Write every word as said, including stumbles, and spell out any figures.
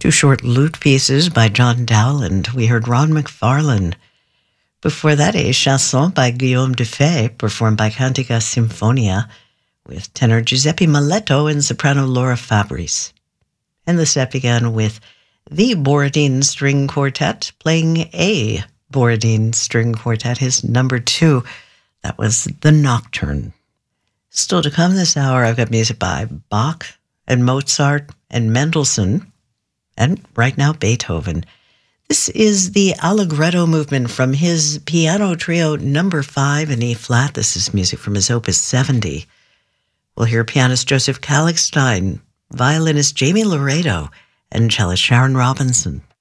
Two short lute pieces by John Dowland. We heard Ron McFarlane. Before that, a chanson by Guillaume Dufay, performed by Cantica Sinfonia, with tenor Giuseppe Malletto and soprano Laura Fabris. And the set began with the Borodin String Quartet playing a Borodin String Quartet, his number two. That was The Nocturne. Still to come this hour, I've got music by Bach and Mozart and Mendelssohn, and right now Beethoven. This is the Allegretto movement from his piano trio number five in E flat. This is music from his opus seventy. We'll hear pianist Joseph Kallichstein, violinist Jamie Laredo, and cellist Sharon Robinson.